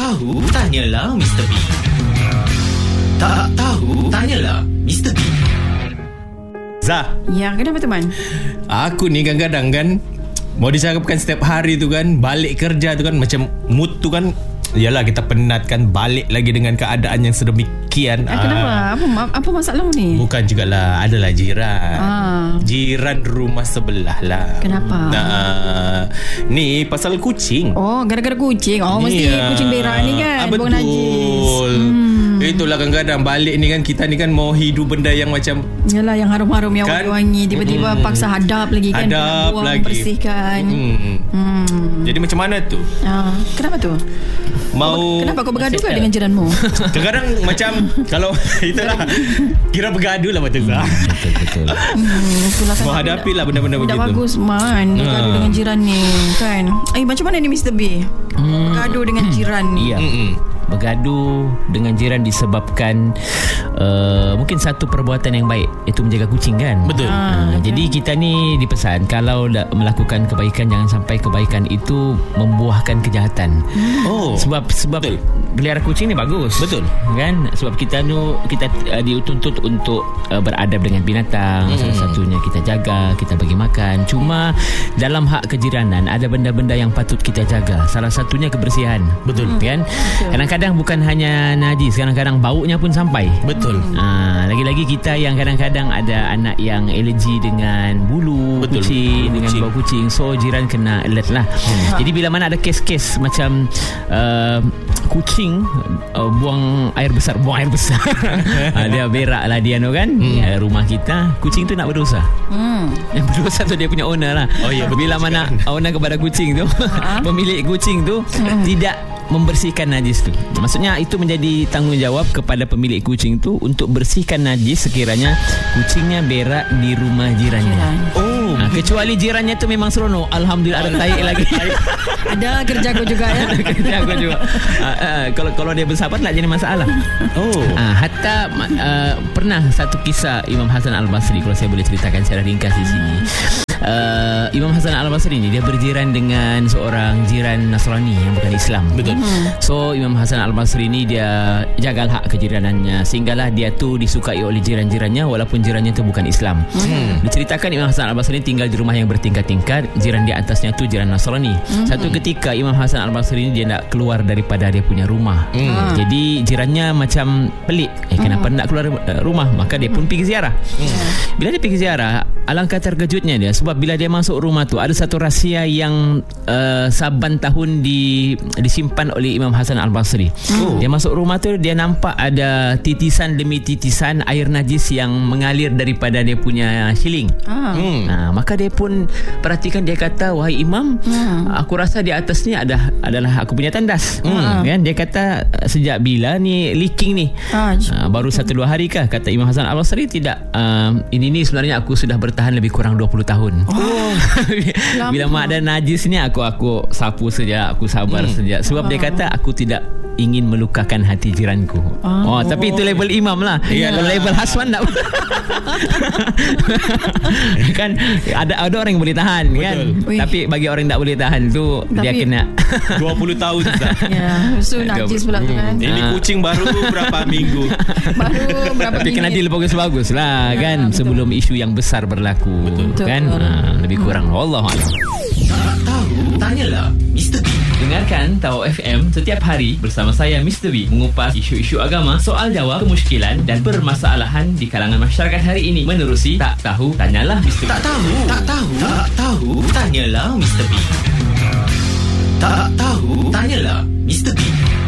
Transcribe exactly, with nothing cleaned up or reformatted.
tahu, tanyalah Mister B. Tak tahu, tanyalah Mister B. Zah. Ya, kenapa teman? Aku ni kadang-kadang kan mau dicakapkan setiap hari tu kan, balik kerja tu kan, macam mood tu kan, yalah kita penat kan, balik lagi dengan keadaan yang sedemikian. Eh, kenapa? Ah. Apa apa masalah ni? Bukan jugalah, adalah jiran. Ah. Jiran rumah sebelah lah. Kenapa? Nah, ni pasal kucing. Oh, gara-gara kucing. Oh, mesti Iya. kucing berak ni kan. Ah, Buang najis. betul. Hmm. Itulah kadang-kadang balik ni kan, kita ni kan mau hidup benda yang macam, yalah, yang harum-harum, yang kan? wangi-wangi. Tiba-tiba Mm. paksa hadap lagi kan. Hadap Kena buang, lagi. bersihkan. hmm. Hmm. Jadi macam mana tu? Ah, kenapa tu? Mau Kenapa kau bergaduh ke dengan jiranmu? kadang-kadang macam kalau itulah, kira bergaduh lah betul Zah. Betul-betul. Hmm, itulah kan. Mau hadapi lah benda-benda Tidak begitu. bagus man bergaduh Ah. dengan jiran ni kan. Eh, macam mana ni Mister B? Hmm. Bergaduh dengan jiran ni. Ya. Mm-mm. Bergaduh dengan jiran disebabkan uh, mungkin satu perbuatan yang baik, iaitu menjaga kucing kan. Betul. Uh, jadi kita ni dipesan kalau dah melakukan kebaikan, jangan sampai kebaikan itu membuahkan kejahatan. Oh. Sebab sebab Betul. pelihara kucing ni bagus. Betul. Kan? Sebab kita nu kita uh, dituntut untuk uh, beradab dengan binatang. Hmm. Salah satunya kita jaga, kita bagi makan. Cuma dalam hak kejiranan ada benda-benda yang patut kita jaga. Salah satunya kebersihan. Betul. Kan? Kadang-kadang bukan hanya najis, kadang-kadang baunya pun sampai. Betul. Ha, lagi-lagi kita yang kadang-kadang ada anak yang alergi dengan bulu Betul. kucing, Bulu dengan kucing. bau kucing, so jiran kena alert lah. hmm. Jadi bila mana ada kes-kes macam uh, kucing uh, buang air besar, buang air besar uh, dia berak lah dia tu kan, hmm. uh, rumah kita, kucing tu nak berdosa. Hmm. Yang berdosa tu dia punya owner lah. Oh, ya, betul bila mana owner kepada kucing tu, pemilik kucing tu tidak membersihkan najis tu. Maksudnya itu menjadi tanggungjawab kepada pemilik kucing tu untuk bersihkan najis sekiranya kucingnya berak di rumah jirannya. Jiran. Oh. Ha, kecuali jirannya tu memang seronok, alhamdulillah ada taik lagi. Ada kerja kau juga ya. Kerja aku juga. Ha, ha, kalau kalau dia bersahabat tak jadi masalah. Oh. Ha, hatta uh, pernah satu kisah Imam Hasan Al-Basri, kalau saya boleh ceritakan secara ringkas di sini. Uh, Imam Hasan Al-Basri ni dia berjiran dengan seorang jiran Nasrani yang bukan Islam. Betul. So Imam Hasan Al-Basri ni dia jaga hak kejiranannya, sehinggalah dia tu disukai oleh jiran-jirannya walaupun jirannya tu bukan Islam. Hmm. Diceritakan Imam Hasan Al-Basri ni tinggal di rumah yang bertingkat-tingkat, jiran di atasnya tu jiran Nasrani. Hmm. Satu ketika Imam Hasan Al-Basri ni dia nak keluar daripada dia punya rumah. Hmm. Jadi jirannya macam pelik, eh kenapa hmm. nak keluar uh, rumah? Maka dia pun pergi ziarah. Hmm. Bila dia pergi ziarah, alangkah terkejutnya dia sebab bila dia masuk rumah tu ada satu rahsia yang uh, saban tahun di, disimpan oleh Imam Hasan Al-Basri. Oh. Dia masuk rumah tu, dia nampak ada titisan demi titisan air najis yang mengalir daripada dia punya siling. Ah. Hmm. Nah, maka dia pun perhatikan, dia kata, wahai Imam, hmm. aku rasa di atas ni ada adalah aku punya tandas. Hmm. Kan? Dia kata, sejak bila ni leaking ni? Ah. Uh, baru satu dua hari kah? Kata Imam Hasan Al-Basri, tidak. Uh, ini ni sebenarnya aku sudah bertahan lebih kurang dua puluh tahun. Oh. Bila mak ada najis ni, aku aku sapu saja, aku sabar hmm. saja. Sebab ah. dia kata, aku tidak ingin melukakan hati jiranku. Oh, oh tapi itu label imam lah. Kalau label Haswan tak. Kan ada ada orang yang boleh tahan. Betul. Kan. Ui. Tapi bagi orang yang tak boleh tahan tu, tapi dia kena dua puluh tahun Zah. Ya, so najis pula tu kan. Ini kucing baru berapa minggu. Baru berapa tapi kena deal bagus-bagus lah, ya, kan, betul. Sebelum isu yang besar berlaku. Betul. Kan ha, lebih kurang. Wallahualam. Tak tahu, tanyalah Mister B. Dengarkan Tahu F M setiap hari bersama saya Mister B mengupas isu-isu agama, soal jawab, kemusykilan dan permasalahan di kalangan masyarakat hari ini menerusi Tak Tahu Tanyalah Mister B. Tak tahu, tak tahu, tak tahu, tanyalah Mister B. Tak tahu, tanyalah Mister B.